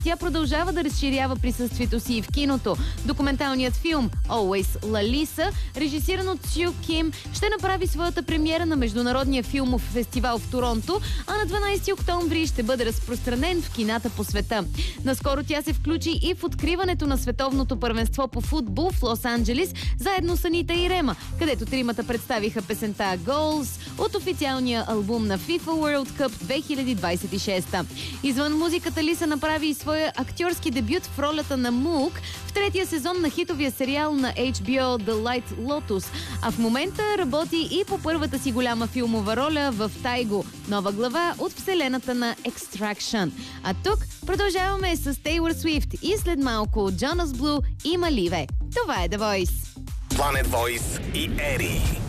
тя продължава да разширява присъствието си и в киното. Документалният филм Always Лалиса, режисиран от Сю Ким, ще направи своята премиера на Международния филмов фестивал в Торонто, а на 12 октомври ще бъде разпространен в кината по света. Наскоро тя се включи и в откриването на световното първенство по футбол в Лос-Анджелис, заедно с Анита и Рема, където тримата представиха песента Goals от официалния албум на FIFA World Cup 2026. Извън музиката Лиса направи и своя актьорски дебют в ролята на Мук в третия сезон на хитовия сериал на HBO The White Lotus, а в момента работи и по първата си голяма филмова роля в Тайго, нова глава от вселената на Extraction. А тук продължаваме с Тейлор Свифт и след малко Jonas Blue и Маливе. Това е The Voice. Planet Voice и Ери.